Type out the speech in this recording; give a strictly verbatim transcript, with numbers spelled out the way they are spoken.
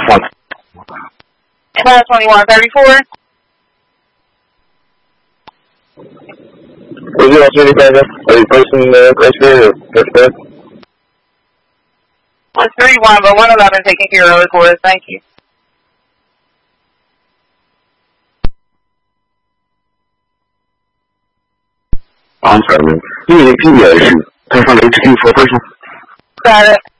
nine twenty-one thirty-four. Was it also anything else? Are you posting uh, criteria or respect? It's three one, but one of them been taken care of for us. Thank you. Oh, I'm sorry, man. You need a P D issue. Turn from H Q for a person. Got it.